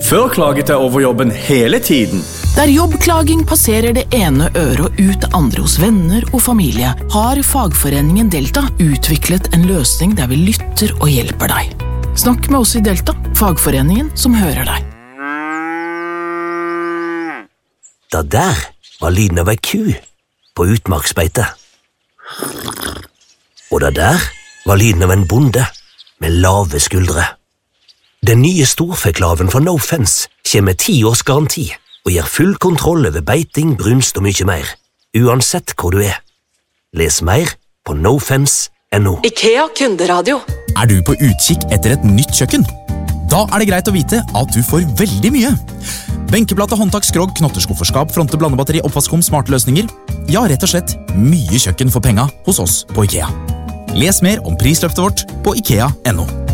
Før klaget jeg over jobben hele tiden. Der jobbklaging passerer det ene øret og ut det andre hos venner og familie, har fagforeningen Delta utviklet en løsning der vi lytter og hjelper deg. Snakk med oss i Delta, fagforeningen som hører deg. Det der var lyden av ei ku på utmarksbeite. Og det der var lyden av en bonde med lave skuldre. Den nye storfeklaven fra No Fence kommer med 10 års garanti og gir full kontroll over beiting, brunst og mye mer, uansett hvor du er. Les mer på nofence.no. IKEA kunderadio. Er du på utkikk etter et nytt kjøkken? Da er det greit å vite at du får veldig mye. Benkeplate, håndtak, skrog, knotterskufferskap, fronte, blandebatteri, oppvaskom, smarte løsninger. Ja, rett og slett mye kjøkken for penga hos oss på IKEA. Les mer om prisløftet vårt på IKEA.no.